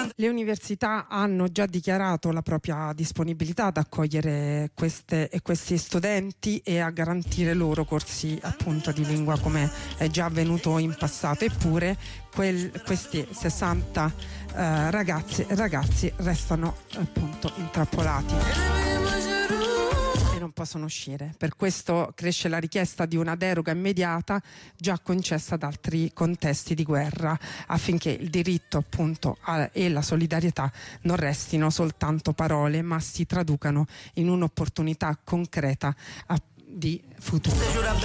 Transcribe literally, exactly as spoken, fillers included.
Le università hanno già dichiarato la propria disponibilità ad accogliere queste e questi studenti e a garantire loro corsi appunto di lingua, come è già avvenuto in passato. Eppure quel, questi sessanta eh, ragazzi e ragazzi restano appunto intrappolati e non possono uscire. Per questo cresce la richiesta di una deroga immediata già concessa ad altri contesti di guerra, affinché il diritto appunto a, e la solidarietà non restino soltanto parole, ma si traducano in un'opportunità concreta a, di futuro.